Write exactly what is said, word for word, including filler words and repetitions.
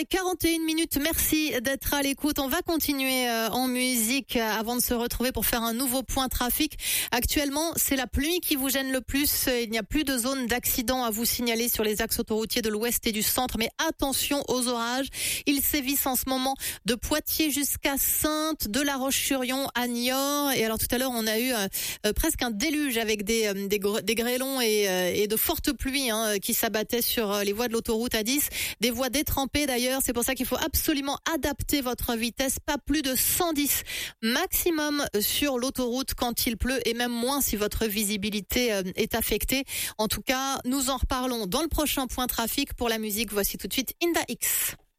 quarante et une minutes, merci d'être à l'écoute. On va continuer en musique avant de se retrouver pour faire un nouveau point trafic. Actuellement, c'est la pluie qui vous gêne le plus. Il n'y a plus de zone d'accident à vous signaler sur les axes autoroutiers de l'ouest et du centre, mais attention aux orages. Ils sévissent en ce moment de Poitiers jusqu'à Saintes, de La Roche-sur-Yon à Niort. Et alors tout à l'heure, on a eu euh, presque un déluge avec des, euh, des, gr- des grêlons et, euh, et de fortes pluies hein, qui s'abattaient sur les voies de l'autoroute A dix. Des voies détrempées d'ailleurs. C'est pour ça qu'il faut absolument adapter votre vitesse, pas plus de cent dix maximum sur l'autoroute quand il pleut et même moins si votre visibilité est affectée. En tout cas, nous en reparlons dans le prochain point trafic. Pour la musique, voici tout de suite Inda X.